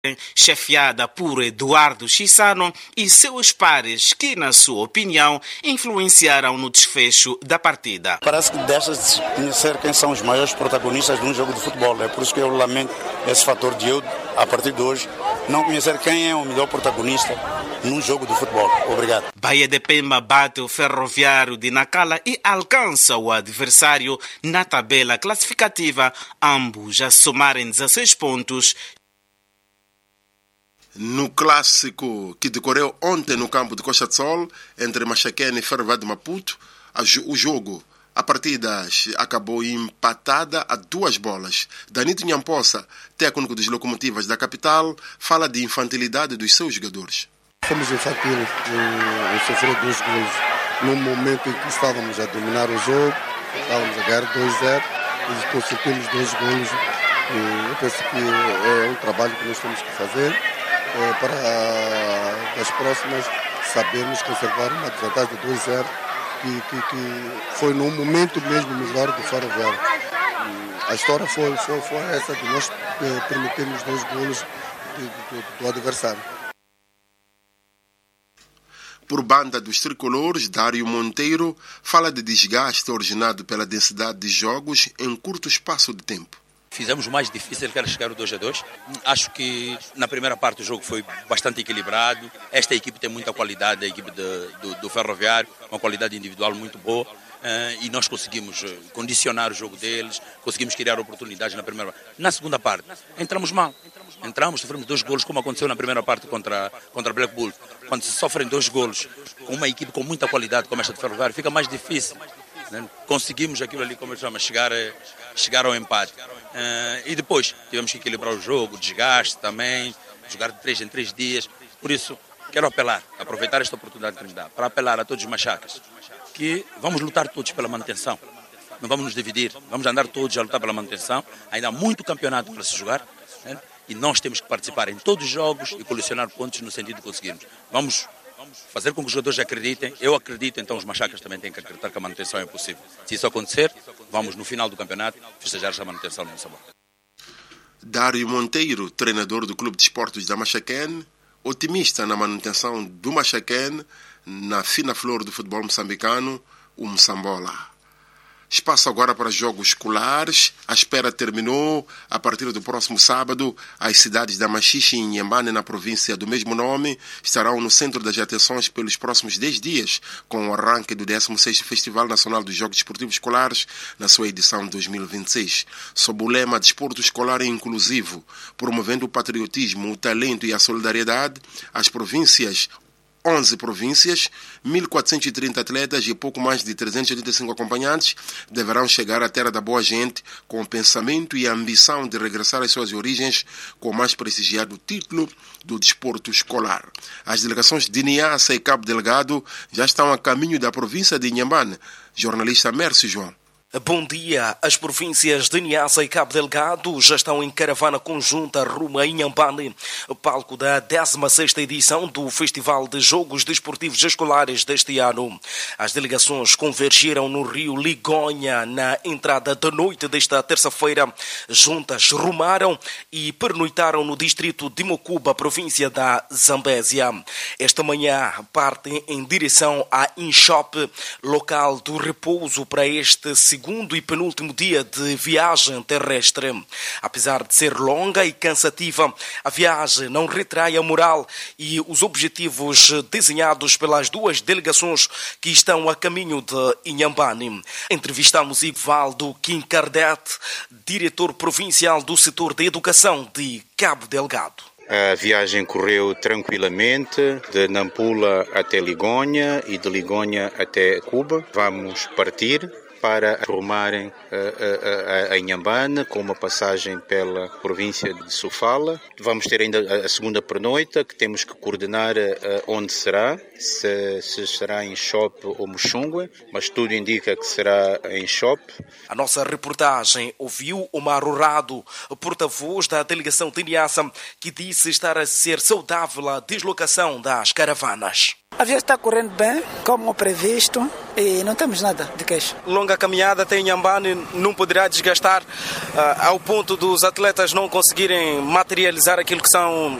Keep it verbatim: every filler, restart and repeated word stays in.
chefiada por Eduardo Chissano e seus pares, que, na sua opinião, influenciaram no desfecho da partida. Parece que deixa-se de conhecer quem são os maiores protagonistas de um jogo de futebol. É por isso que eu lamento esse fator de eu, a partir de hoje, não conhecer quem é o melhor protagonista num jogo de futebol. Obrigado. Baía de Pemba bate o Ferroviário de Nacala e alcança o adversário na tabela classificativa, ambos a somarem dezesseis pontos. No clássico que decorreu ontem no campo de Costa de Sol, entre Machaquene e Ferroviário de Maputo, o jogo, a partida acabou empatada a duas bolas. Danito Nhamposa, técnico dos Locomotivas da capital, fala de infantilidade dos seus jogadores. Fomos infantis em, em sofrer dois gols num momento em que estávamos a dominar o jogo, estávamos a ganhar dois a zero e conseguimos dois gols. Eu penso que é um trabalho que nós temos que fazer é, para das próximas sabermos conservar uma desvantagem de dois a zero que, que, que foi num momento mesmo melhor do Ferroviário. A história foi, foi, foi essa de nós é, permitirmos dois gols do, do, do adversário. Por banda dos tricolores, Dário Monteiro fala de desgaste originado pela densidade de jogos em curto espaço de tempo. Fizemos o mais difícil, que era chegar ao dois a dois. Acho que na primeira parte o jogo foi bastante equilibrado. Esta equipe tem muita qualidade, a equipe de, do, do Ferroviário, uma qualidade individual muito boa. Uh, e nós conseguimos condicionar o jogo deles, conseguimos criar oportunidades na primeira parte. Na segunda parte, entramos mal. Entramos, sofremos dois golos, como aconteceu na primeira parte contra, contra Black Bull. Quando se sofrem dois golos com uma equipe com muita qualidade como esta de Ferroviário, fica mais difícil. Né? Conseguimos aquilo ali, como eu chamo, chegar, chegar ao empate. Uh, e depois tivemos que equilibrar o jogo, desgaste também, jogar de três em três dias. Por isso, quero apelar, aproveitar esta oportunidade que nos dá, para apelar a todos os machacas, que vamos lutar todos pela manutenção. Não vamos nos dividir, vamos andar todos a lutar pela manutenção. Ainda há muito campeonato para se jogar, né? E nós temos que participar em todos os jogos e colecionar pontos no sentido de conseguirmos. Vamos fazer com que os jogadores acreditem. Eu acredito, então os machacas também têm que acreditar que a manutenção é possível. Se isso acontecer, vamos no final do campeonato festejar essa manutenção no Moçambique. Dário Monteiro, treinador do Clube de Esportes da Machaquene, otimista na manutenção do Machaquene na fina flor do futebol moçambicano, o Moçambola. Espaço agora para jogos escolares. A espera terminou. A partir do próximo sábado, as cidades da Machixe e Inhambane, na província do mesmo nome, estarão no centro das atenções pelos próximos dez dias, com o arranque do décimo sexto Festival Nacional dos Jogos Desportivos Escolares, na sua edição dois mil e vinte e seis. Sob o lema Desporto Escolar Inclusivo, promovendo o patriotismo, o talento e a solidariedade, as províncias onze províncias, mil quatrocentos e trinta atletas e pouco mais de trezentos e oitenta e cinco acompanhantes deverão chegar à terra da boa gente com o pensamento e a ambição de regressar às suas origens com o mais prestigiado título do desporto escolar. As delegações de Niassa e Cabo Delgado já estão a caminho da província de Inhambane. Jornalista Mércio João. Bom dia. As províncias de Niassa e Cabo Delgado já estão em caravana conjunta rumo a Inhambane, palco da décima sexta edição do Festival de Jogos Desportivos Escolares deste ano. As delegações convergiram no rio Ligonha na entrada da noite desta terça-feira. Juntas rumaram e pernoitaram no distrito de Mocuba, província da Zambésia. Esta manhã partem em direção a Inshop, local do repouso para este segundo segundo e penúltimo dia de viagem terrestre. Apesar de ser longa e cansativa, a viagem não retrai a moral e os objetivos desenhados pelas duas delegações que estão a caminho de Inhambane. Entrevistamos Ivaldo Quincardete, diretor provincial do setor de educação de Cabo Delgado. A viagem correu tranquilamente, de Nampula até Ligonha e de Ligonha até Cuba. Vamos partir para rumarem a, a, a Inhambane, com uma passagem pela província de Sofala. Vamos ter ainda a segunda pernoita, que temos que coordenar onde será, se, se será em Shop ou Muxungue, mas tudo indica que será em Shop. A nossa reportagem ouviu Omar Urrado, porta-voz da delegação de Niassa, que disse estar a ser saudável a deslocação das caravanas. A viagem está correndo bem, como previsto, e não temos nada de queixa. Longa caminhada até Inhambane não poderá desgastar uh, ao ponto dos atletas não conseguirem materializar aquilo que são